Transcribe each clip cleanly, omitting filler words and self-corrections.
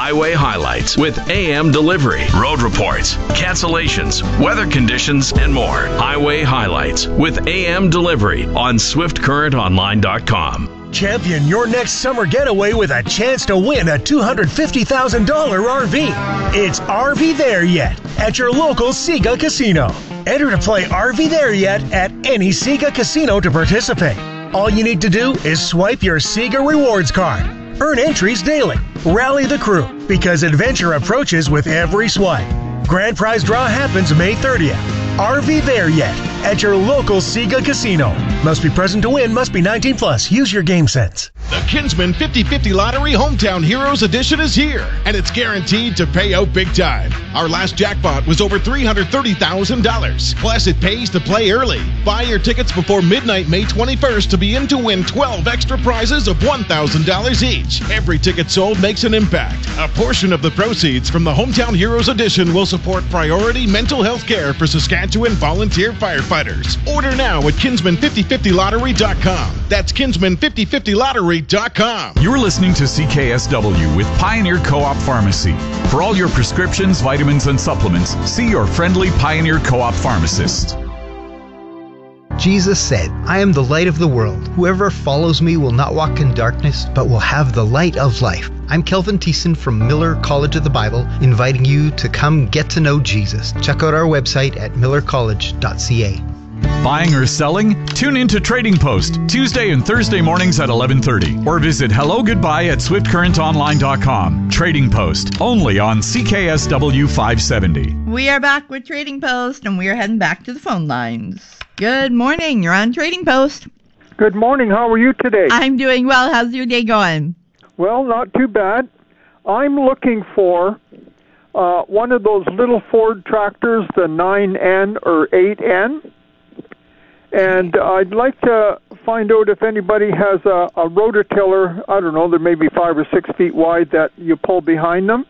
Highway Highlights with AM Delivery, road reports, cancellations, weather conditions, and more. Highway Highlights with AM Delivery on SwiftCurrentOnline.com. Champion your next summer getaway with a chance to win a $250,000 RV. It's RV There Yet at your local Sega Casino. Enter to play RV There Yet at any Sega Casino to participate. All you need to do is swipe your Sega Rewards card. Earn entries daily. Rally the crew, because adventure approaches with every swipe. Grand prize draw happens May 30th. RV There Yet at your local Sega Casino. Must be present to win. Must be 19 plus. Use your game sense. The Kinsman 50/50 Lottery Hometown Heroes Edition is here, and it's guaranteed to pay out big time. Our last jackpot was over $330,000. Plus, it pays to play early. Buy your tickets before midnight May 21st to be in to win 12 extra prizes of $1,000 each. Every ticket sold makes an impact. A portion of the proceeds from the Hometown Heroes Edition will support priority mental health care for Saskatchewan volunteer firefighters. Order now at Kinsman5050lottery.com. That's Kinsman5050lottery.com. You're listening to CKSW with Pioneer Co-op Pharmacy. For all your prescriptions, vitamins, and supplements, see your friendly Pioneer Co-op pharmacist. Jesus said, I am the light of the world. Whoever follows me will not walk in darkness, but will have the light of life. I'm Kelvin Thiessen from Miller College of the Bible, inviting you to come get to know Jesus. Check out our website at millercollege.ca. Buying or selling? Tune in to Trading Post, Tuesday and Thursday mornings at 11:30. Or visit hellogoodbye at SwiftCurrentOnline.com. Trading Post, only on CKSW 570. We are back with Trading Post, and we are heading back to the phone lines. Good morning. You're on Trading Post. Good morning. How are you today? I'm doing well. How's your day going? Well, not too bad. I'm looking for one of those little Ford tractors, the 9N or 8N. And I'd like to find out if anybody has a rototiller, I don't know, they're maybe 5 or 6 feet wide that you pull behind them.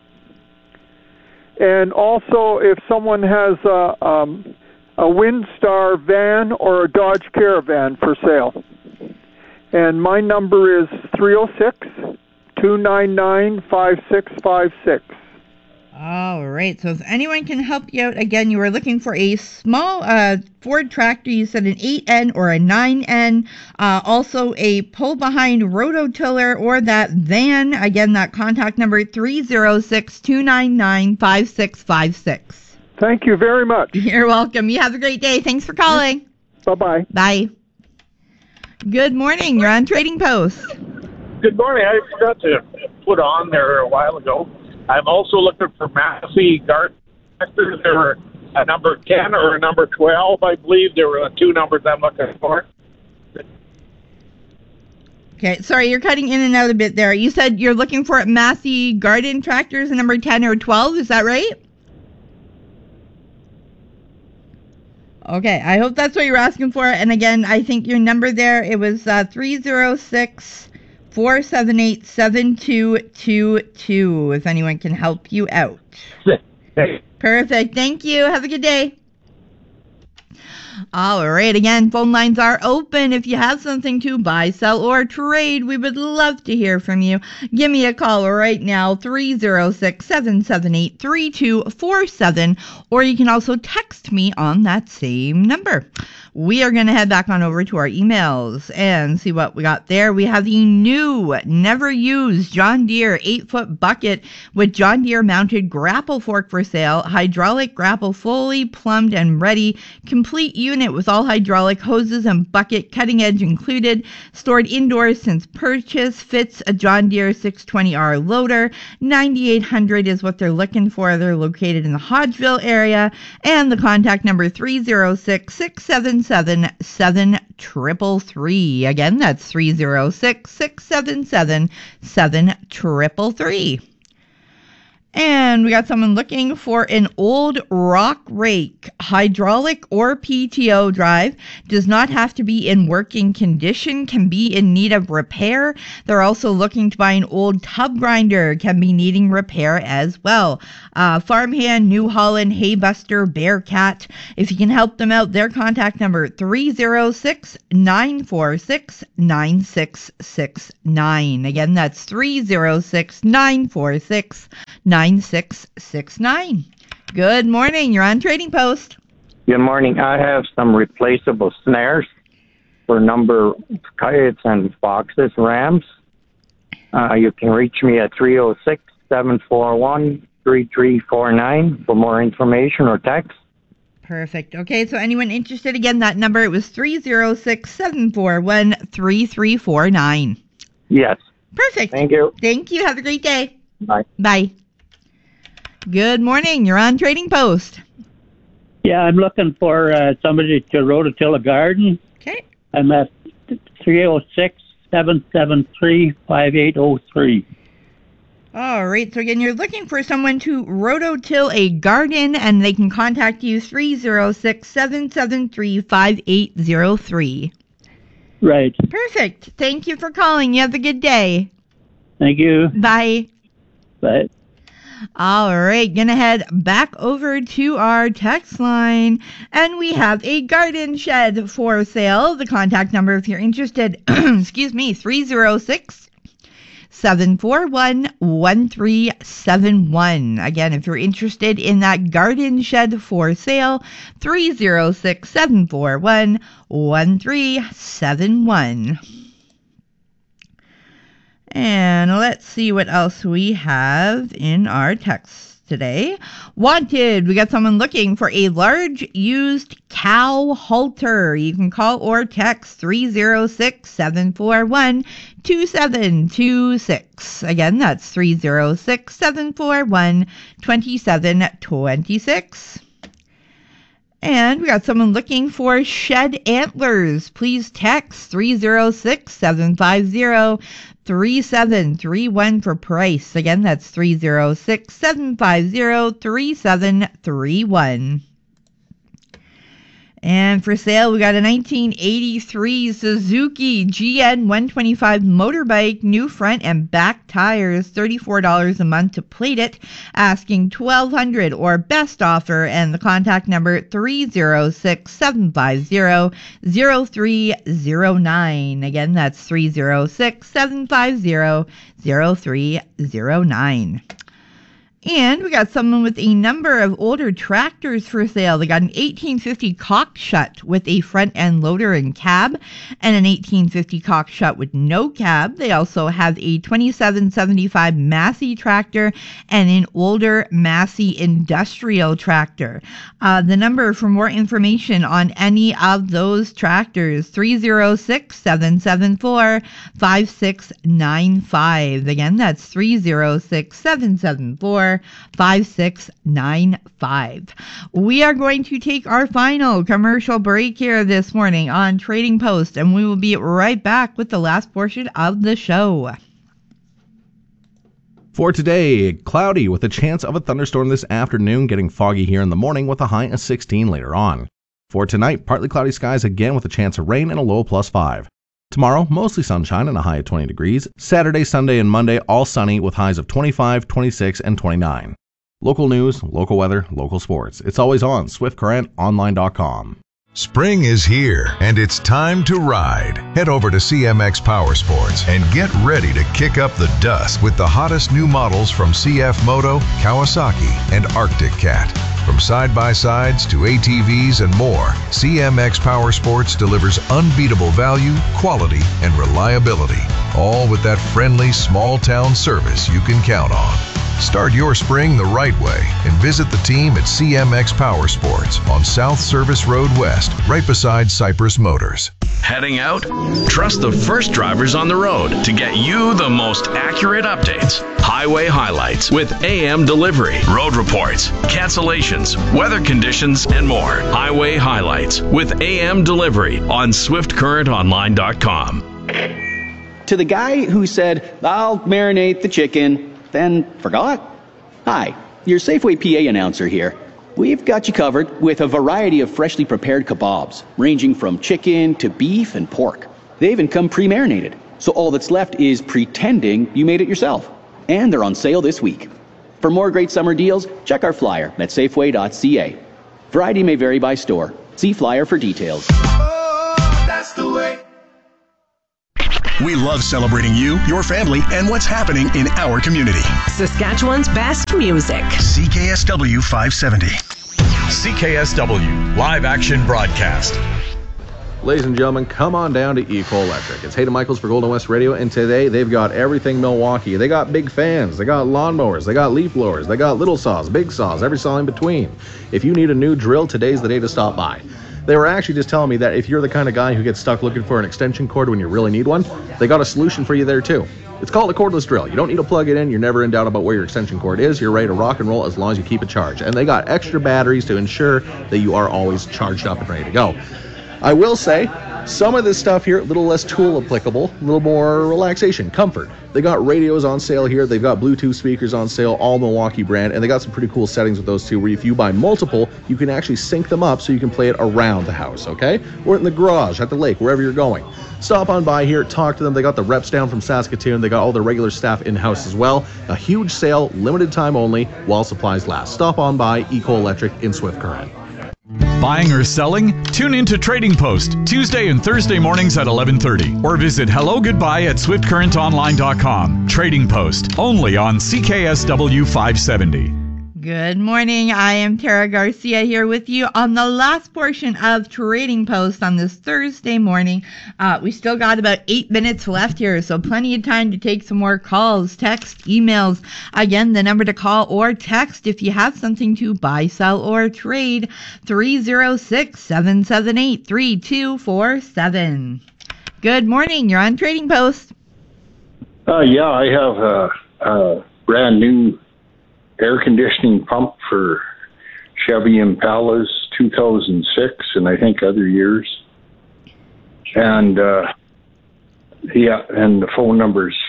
And also if someone has a Windstar van or a Dodge Caravan for sale. And my number is 306-299-5656. All right. So if anyone can help you out, again, you were looking for a small Ford tractor. You said an 8N or a 9N. Also a pull-behind rototiller or that van. Again, that contact number 306-299-5656. Thank you very much. You're welcome. You have a great day. Thanks for calling. Bye-bye. Bye. Good morning. You're on Trading Post. Good morning. I forgot to put on there a while ago. I'm also looking for Massey garden tractors. There were a number 10 or a number 12, I believe. There were two numbers I'm looking for. Okay, sorry, you're cutting in and out a bit there. You said you're looking for Massey garden tractors, a number 10 or 12, is that right? Okay, I hope that's what you're asking for. And again, I think your number there, it was 306-478-7222, if anyone can help you out. Perfect. Thank you. Have a good day. All right. Again, phone lines are open. If you have something to buy, sell, or trade, we would love to hear from you. Give me a call right now, 306-778-3247, or you can also text me on that same number. We are going to head back on over to our emails and see what we got there. We have the new, never used John Deere 8-foot bucket with John Deere mounted grapple fork for sale. Hydraulic grapple, fully plumbed and ready. Complete unit with all hydraulic hoses and bucket, cutting edge included. Stored indoors since purchase. Fits a John Deere 620R loader. 9,800 is what they're looking for. They're located in the Hodgeville area. And the contact number 306-677-7333. Again, that's 306-677-7333. And we got someone looking for an old rock rake, hydraulic or PTO drive. Does not have to be in working condition, can be in need of repair. They're also looking to buy an old tub grinder, can be needing repair as well. Farmhand, New Holland, Haybuster, Bearcat. If you can help them out, their contact number 306-946-9669. Again, that's 306-946-9669. 9669. Good morning. You're on Trading Post. Good morning. I have some replaceable snares for number coyotes and foxes, rams. You can reach me at 306-741-3349 for more information or text. Perfect. Okay, so anyone interested, again, that number, it was 306-741-3349. Yes. Perfect. Thank you. Thank you. Have a great day. Bye. Bye. Good morning. You're on Trading Post. Yeah, I'm looking for somebody to rototill a garden. Okay. I'm at 306-773-5803. All right. So again, you're looking for someone to rototill a garden, and they can contact you 306-773-5803. Right. Perfect. Thank you for calling. You have a good day. Thank you. Bye. Bye. All right, gonna head back over to our text line, and we have a garden shed for sale. The contact number, if you're interested, 306-741-1371. Again, if you're interested in that garden shed for sale, 306-741-1371. And let's see what else we have in our text today. Wanted, we got someone looking for a large used cow halter. You can call or text 306-741-2726. Again, that's 306-741-2726. And we got someone looking for shed antlers. Please text 306-750-3731 for price. Again, that's 306-750-3731. And for sale, we got a 1983 Suzuki GN 125 motorbike, new front and back tires, $34 a month to plate it, asking $1,200 or best offer, and the contact number 306-750-0309. Again, that's 306-750-0309. And we got someone with a number of older tractors for sale. They got an 1850 Cockshut with a front end loader and cab, and an 1850 Cockshut with no cab. They also have a 2775 Massey tractor and an older Massey industrial tractor. The number for more information on any of those tractors, 306-774-5695. Again, that's 306-774-5695. We are going to take our final commercial break here this morning on Trading Post, and we will be right back with the last portion of the show. For today, cloudy with a chance of a thunderstorm this afternoon, getting foggy here in the morning with a high of 16 later on. For tonight, partly cloudy skies again with a chance of rain and a low of +5. Tomorrow, mostly sunshine and a high of 20 degrees. Saturday, Sunday, and Monday, all sunny with highs of 25, 26, and 29. Local news, local weather, local sports. It's always on SwiftCurrentOnline.com. Spring is here, and it's time to ride. Head over to CMX Power Sports and get ready to kick up the dust with the hottest new models from CF Moto, Kawasaki, and Arctic Cat. From side-by-sides to ATVs and more, CMX Power Sports delivers unbeatable value, quality, and reliability, all with that friendly small-town service you can count on. Start your spring the right way and visit the team at CMX Power Sports on South Service Road West, right beside Cypress Motors. Heading out? Trust the first drivers on the road to get you the most accurate updates. Highway highlights with AM delivery, road reports, cancellations, weather conditions, and more. Highway highlights with AM delivery on SwiftCurrentOnline.com. To the guy who said, "I'll marinate the chicken," then forgot? Hi, your Safeway PA announcer here. We've got you covered with a variety of freshly prepared kebabs, ranging from chicken to beef and pork. They even come pre-marinated, so all that's left is pretending you made it yourself. And they're on sale this week. For more great summer deals, check our flyer at safeway.ca. Variety may vary by store. See flyer for details. Oh, that's the way. We love celebrating you, your family, and what's happening in our community. Saskatchewan's best music. CKSW 570. CKSW Live Action Broadcast. Ladies and gentlemen, come on down to Eco Electric. It's Hayden Michaels for Golden West Radio, and today they've got everything Milwaukee. They got big fans, they got lawnmowers, they got leaf blowers, they got little saws, big saws, every saw in between. If you need a new drill, today's the day to stop by. They were actually just telling me that if you're the kind of guy who gets stuck looking for an extension cord when you really need one, they got a solution for you there too. It's called a cordless drill. You don't need to plug it in. You're never in doubt about where your extension cord is. You're ready to rock and roll as long as you keep it charged. And they got extra batteries to ensure that you are always charged up and ready to go. I will say, some of this stuff here, a little less tool applicable, a little more relaxation, comfort. They got radios on sale here. They've got Bluetooth speakers on sale, all Milwaukee brand, and they got some pretty cool settings with those too, where if you buy multiple, you can actually sync them up so you can play it around the house, okay? Or in the garage, at the lake, wherever you're going. Stop on by here, talk to them. They got the reps down from Saskatoon. They got all the regular staff in-house as well. A huge sale, limited time only, while supplies last. Stop on by Eco Electric in Swift Current. Buying or selling? Tune in to Trading Post Tuesday and Thursday mornings at 11:30 or visit hellogoodbye at swiftcurrentonline.com. Trading Post, only on CKSW 570. Good morning. I am Tara Garcia here with you on the last portion of Trading Post on this Thursday morning. We still got about 8 minutes left here, so plenty of time to take some more calls, text, emails. Again, the number to call or text if you have something to buy, sell, or trade, 306-778-3247. Good morning. You're on Trading Post. Yeah, I have a brand new air conditioning pump for Chevy Impalas 2006 and I think other years. And yeah, and the phone number is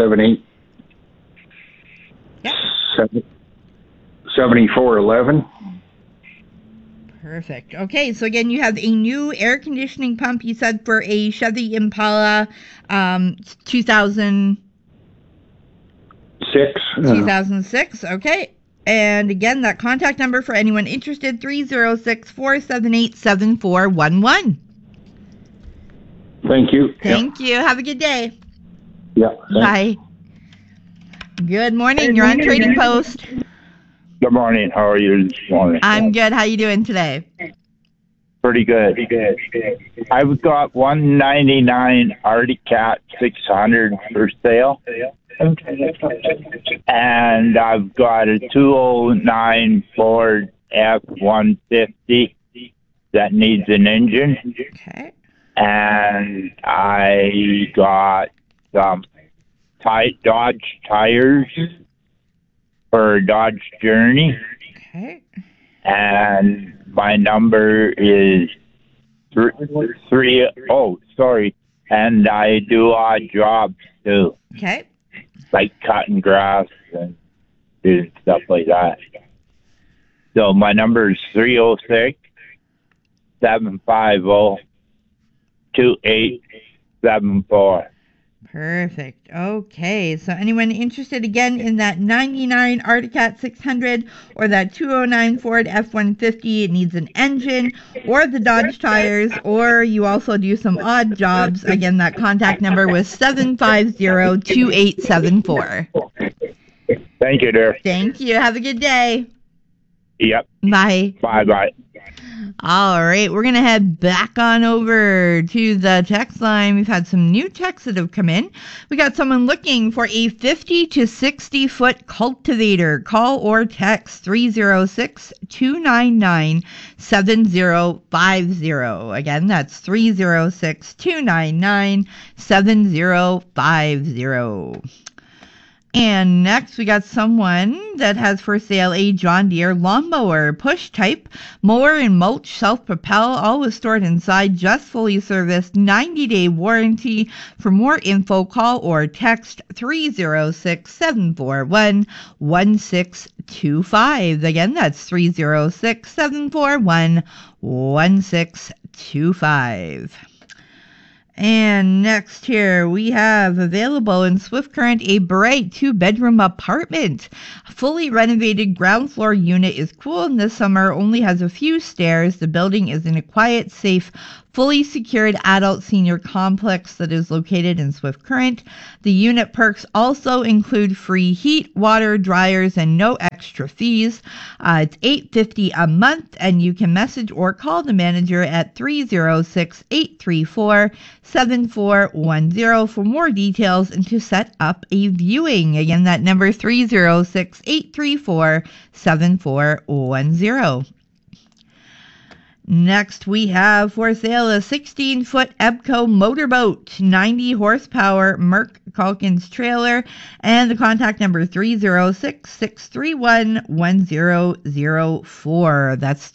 478-7411. Perfect. Okay, so again, you have a new air conditioning pump, you said, for a Chevy Impala 2006. 2006, okay. And again, that contact number for anyone interested, 306-478-7411. Thank you. Thank you. Have a good day. Yeah. Bye. Good morning. You're on Trading Post. Good morning. How are you this morning? I'm good. How you doing today? Pretty good. I've got 199 Arctic Cat 600 for sale. And I've got a 209 Ford F-150 that needs an engine. Okay. And I got some Dodge tires for a Dodge Journey. Okay. And my number is and I do odd jobs too. Okay. Like cutting grass and doing stuff like that. So my number is 306-750-2874. Perfect. Okay, so anyone interested again in that 99 Arctic Cat 600 or that 209 Ford F-150, it needs an engine, or the Dodge tires, or you also do some odd jobs, again, that contact number was 750-2874. Thank you, dear. Thank you. Have a good day. Yep. Bye. Bye-bye. All right, we're going to head back on over to the text line. We've had some new texts that have come in. We got someone looking for a 50 to 60 foot cultivator. Call or text 306-299-7050. Again, that's 306-299-7050. And next, we got someone that has for sale a John Deere lawnmower, push type, mower and mulch, self-propel, always stored inside, just fully serviced, 90-day warranty. For more info, call or text 306-741-1625. Again, that's 306-741-1625. And next here, we have available in Swift Current a bright 2-bedroom apartment. A fully renovated ground floor unit is cool in the summer, only has a few stairs. The building is in a quiet, safe fully secured adult senior complex that is located in Swift Current. The unit perks also include free heat, water, dryers, and no extra fees. It's $8.50 a month, and you can message or call the manager at 306-834-7410 for more details and to set up a viewing. Again, that number 306-834-7410. Next, we have for sale a 16-foot EBCO motorboat, 90 horsepower Merc Calkins trailer, and the contact number 306-631-1004. That's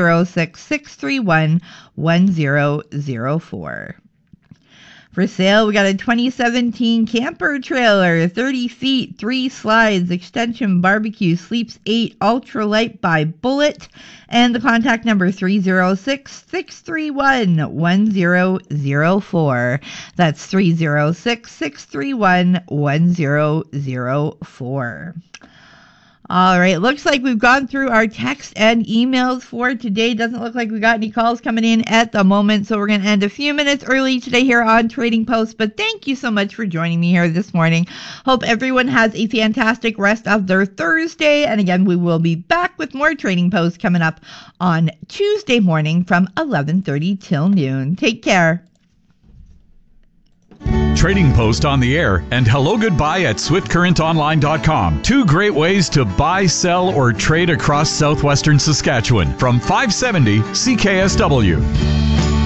306-631-1004. For sale, we got a 2017 camper trailer, 30 feet, 3 slides, extension barbecue, sleeps 8, ultralight by Bullet, and the contact number 306-631-1004. That's 306-631-1004. All right, looks like we've gone through our text and emails for today. Doesn't look like we got any calls coming in at the moment, so we're going to end a few minutes early today here on Trading Post. But thank you so much for joining me here this morning. Hope everyone has a fantastic rest of their Thursday. And again, we will be back with more Trading Post coming up on Tuesday morning from 11:30 till noon. Take care. Trading Post on the air and hello goodbye at SwiftCurrentOnline.com. 2 great ways to buy, sell, or trade across southwestern Saskatchewan from 570 CKSW.